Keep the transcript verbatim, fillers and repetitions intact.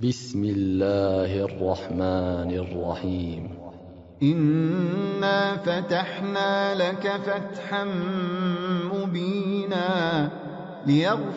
بسم الله الرحمن الرحيم إنا فتحنا لك فتحا مبينا ليغفر